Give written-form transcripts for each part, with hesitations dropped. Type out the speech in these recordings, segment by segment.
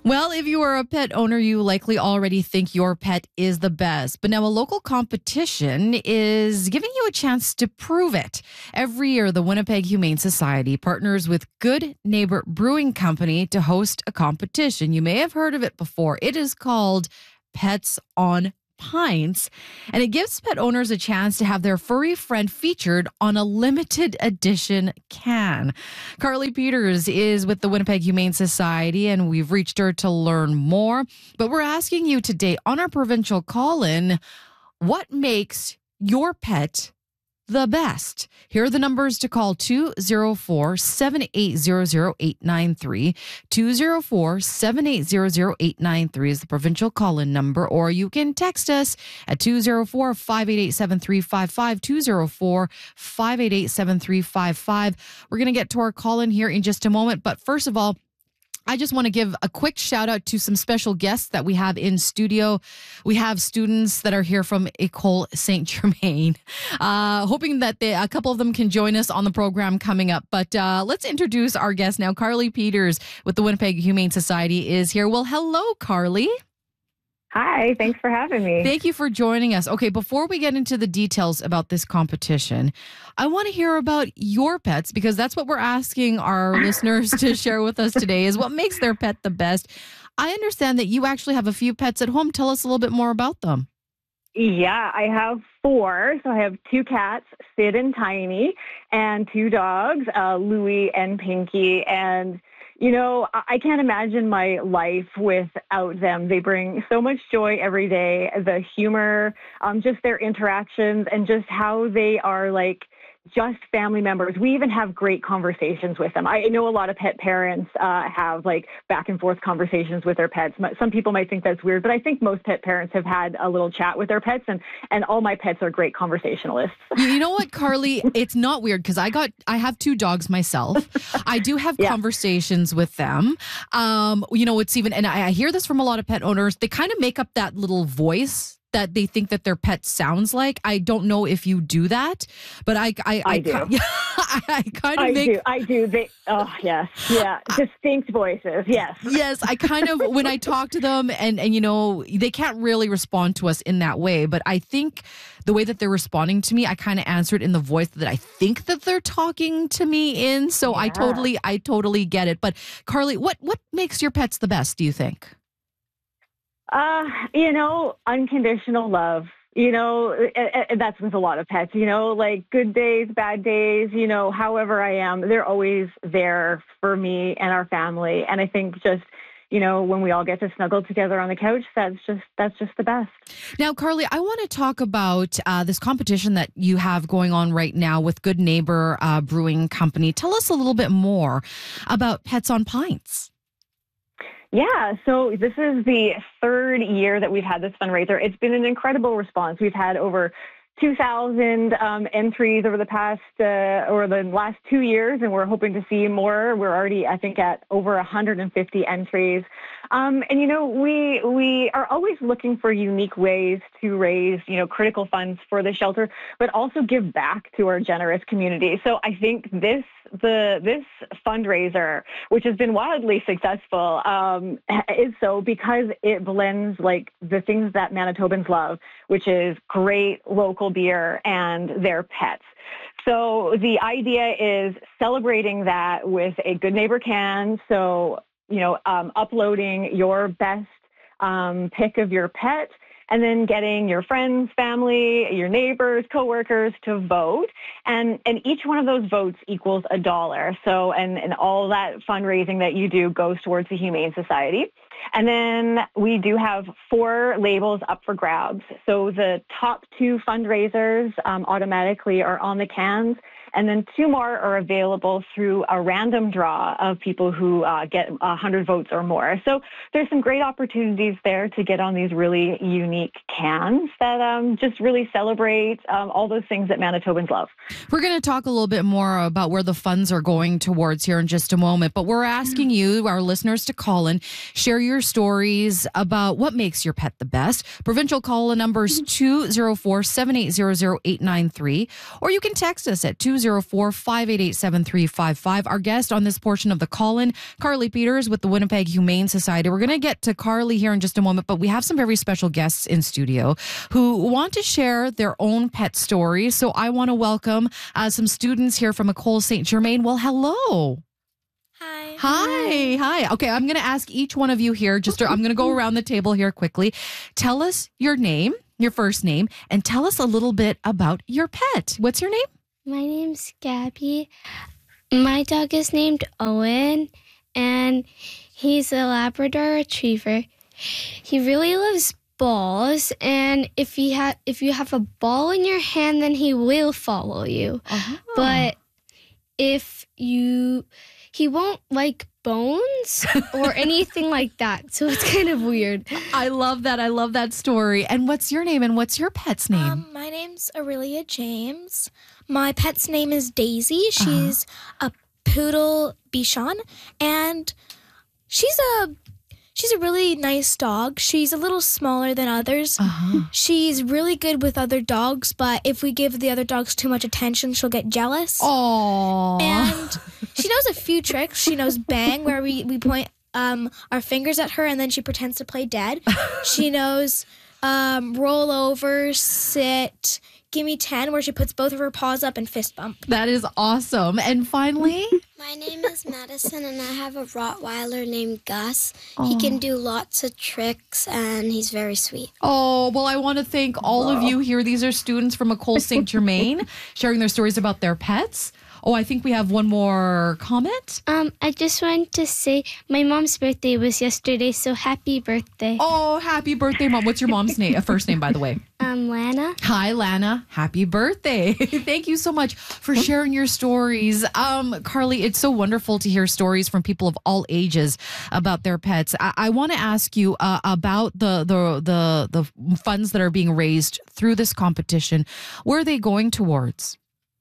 Well, if you are a pet owner, you likely already think your pet is the best. But now a local competition is giving you a chance to prove it. Every year, the Winnipeg Humane Society partners with Good Neighbor Brewing Company to host a competition. You may have heard of it before. It is called Pets on Pints, and it gives pet owners a chance to have their furry friend featured on a limited edition can. Carly Peters is with the Winnipeg Humane Society, and we've reached her to learn more. But we're asking you today on our provincial call-in, what makes your pet the best? Here are the numbers to call: 204-780-0893. 204-780-0893 is the provincial call-in number, or you can text us at 204-588-7355, 204-588-7355. We're going to get to our call-in here in just a moment, but first of all, I just want to give a quick shout out to some special guests that we have in studio. We have students that are here from École Saint-Germain, hoping that a couple of them can join us on the program coming up. But let's introduce our guest now. Carly Peters with the Winnipeg Humane Society is here. Well, hello, Carly. Hi, thanks for having me. Thank you for joining us. Okay, before we get into the details about this competition, I want to hear about your pets, because that's what we're asking our listeners to share with us today, is what makes their pet the best. I understand that you actually have a few pets at home. Tell us a little bit more about them. Yeah, I have 4. So I have 2 cats, Sid and Tiny, and 2 dogs, Louie and Pinky. And you know, I can't imagine my life without them. They bring so much joy every day. The humor, just their interactions, and just how they are like just family members. We even have great conversations with them. I know a lot of pet parents have like back and forth conversations with their pets. Some people might think that's weird, but I think most pet parents have had a little chat with their pets, and all my pets are great conversationalists. You know what, Carly? It's not weird, because I have 2 dogs myself. I do have conversations with them. You know, it's even, and I hear this from a lot of pet owners, they kind of make up that little voice that they think that their pet sounds like. I don't know if you do that, but I do. I kind of I do. Yes. Yeah. Distinct voices. Yes. Yes. I kind of, when I talk to them and, you know, they can't really respond to us in that way, but I think the way that they're responding to me, I kind of answer it in the voice that I think that they're talking to me in. So I totally get it. But Carly, what makes your pets the best, do you think? You know, unconditional love. You know, that's with a lot of pets, you know, like good days, bad days, you know, however I am, they're always there for me and our family. And I think just, you know, when we all get to snuggle together on the couch, that's just the best. Now, Carly, I want to talk about this competition that you have going on right now with Good Neighbor Brewing Company. Tell us a little bit more about Pets on Pints. Yeah, so this is the 3rd year that we've had this fundraiser. It's been an incredible response. We've had over 2,000 entries over the last 2 years, and we're hoping to see more. We're already, I think, at over 150 entries. And, you know, we are always looking for unique ways to raise, you know, critical funds for the shelter, but also give back to our generous community. So I think this fundraiser, which has been wildly successful, is so because it blends like the things that Manitobans love, which is great local beer and their pets. So the idea is celebrating that with a Good Neighbor can. So, you know, uploading your best pick of your pet, and then getting your friends, family, your neighbors, coworkers to vote. And each one of those votes equals $1. So, and all that fundraising that you do goes towards the Humane Society. And then we do have 4 labels up for grabs. So the top 2 fundraisers automatically are on the cans. And then 2 more are available through a random draw of people who get 100 votes or more. So there's some great opportunities there to get on these really unique cans that just really celebrate all those things that Manitobans love. We're going to talk a little bit more about where the funds are going towards here in just a moment, but we're asking you, our listeners, to call in, share your stories about what makes your pet the best. Provincial call-in number is 204-780-0893, or you can text us at 204 204-588-7355. Our guest on this portion of the call-in, Carly Peters with the Winnipeg Humane Society. We're going to get to Carly here in just a moment, but we have some very special guests in studio who want to share their own pet stories. So I want to welcome some students here from École Saint-Germain. Well, hello. Hi. Okay, I'm going to ask each one of you here, I'm going to go around the table here quickly. Tell us your name, your first name, and tell us a little bit about your pet. What's your name? My name's Gabby. My dog is named Owen, and he's a Labrador Retriever. He really loves balls, and if you have a ball in your hand, then he will follow you. Uh-huh. But he won't like bones or anything like that. So it's kind of weird. I love that. I love that story. And what's your name and what's your pet's name? My name's Aurelia James. My pet's name is Daisy. She's a poodle Bichon, and she's a really nice dog. She's a little smaller than others. She's really good with other dogs, but if we give the other dogs too much attention, she'll get jealous. Aww. And she knows a few tricks. She knows bang, where we point our fingers at her and then she pretends to play dead. She knows roll over, sit, give me 10, where she puts both of her paws up and fist bump. That is awesome. And finally? My name is Madison, and I have a Rottweiler named Gus. He can do lots of tricks, and he's very sweet. Oh, well, I want to thank all of you here. These are students from École Saint-Germain sharing their stories about their pets. Oh, I think we have one more comment. I just wanted to say my mom's birthday was yesterday, so happy birthday. Oh, happy birthday, Mom. What's your mom's name? First name, by the way. Lana. Hi, Lana. Happy birthday. Thank you so much for sharing your stories. Carly, it's so wonderful to hear stories from people of all ages about their pets. I want to ask you about the funds that are being raised through this competition. Where are they going towards?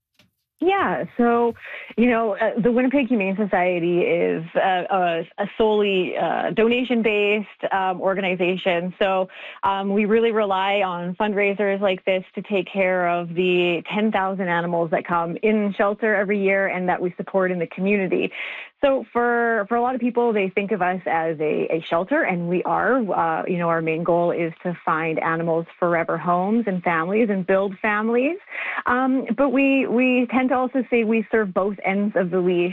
Yeah, so, the Winnipeg Humane Society is a solely donation-based organization. So we really rely on fundraisers like this to take care of the 10,000 animals that come in shelter every year and that we support in the community. So for a lot of people, they think of us as a shelter, and we are. Our main goal is to find animals forever homes and families and build families. But we tend to also say we serve both ends of the leash,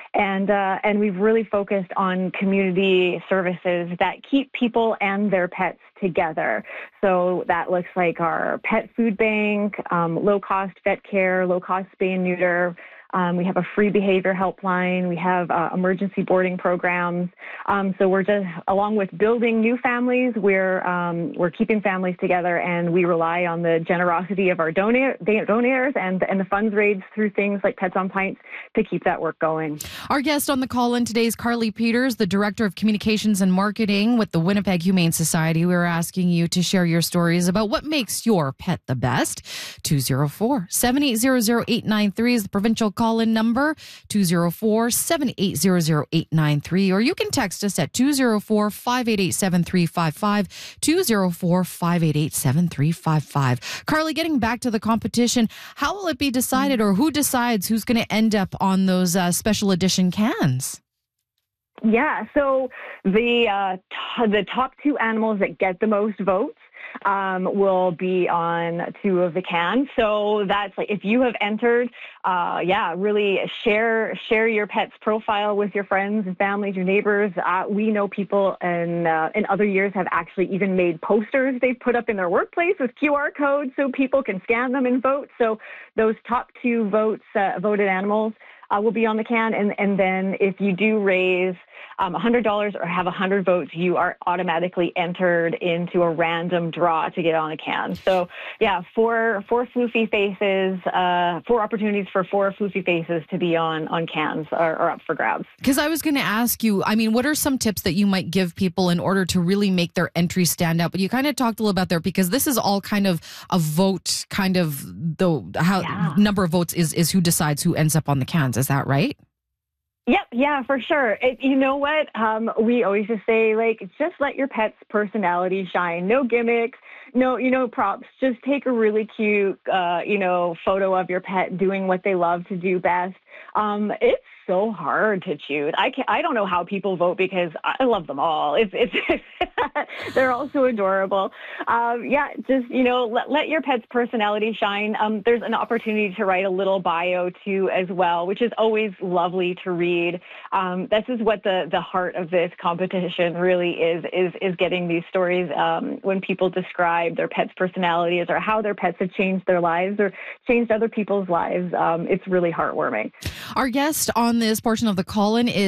and we've really focused on community services that keep people and their pets together. So that looks like our pet food bank, low-cost vet care, low-cost spay and neuter. We have a free behavior helpline. We have emergency boarding programs. So we're just, along with building new families, we're keeping families together, and we rely on the generosity of our donors and the funds raised through things like Pets on Pints to keep that work going. Our guest on the call-in today is Carly Peters, the Director of Communications and Marketing with the Winnipeg Humane Society. We were asking you to share your stories about what makes your pet the best. 204-780-0893 is the provincial call-in number, 204-780-0893, or you can text us at 204-588-7355, 204-588-7355. Carly, getting back to the competition, how will it be decided, or who decides who's going to end up on those special edition cans? Yeah, so the top two animals that get the most votes will be on two of the cans. So that's like, if you have entered, really share your pet's profile with your friends and families, your neighbors. We know people in other years have actually even made posters they've put up in their workplace with QR codes so people can scan them and vote. So those top two voted animals will be on the can. And then if you do raise $100 or have 100 votes, you are automatically entered into a random draw to get on a can. So yeah, four floofy faces, four opportunities for four floofy faces to be on cans are up for grabs. Because I was going to ask you, what are some tips that you might give people in order to really make their entry stand out? But you kind of talked a little about there, because this is all kind of a vote, kind of number of votes is who decides who ends up on the cans. Is that right? Yep, yeah, for sure. You know what? We always just say, like, just let your pet's personality shine. No gimmicks, no, props. Just take a really cute, photo of your pet doing what they love to do best. It's so hard to choose. I don't know how people vote because I love them all. It's they're all so adorable. Just let your pet's personality shine. There's an opportunity to write a little bio too as well, which is always lovely to read. This is what the heart of this competition really is getting these stories when people describe their pet's personalities or how their pets have changed their lives or changed other people's lives. It's really heartwarming. Our guest on this portion of the call-in is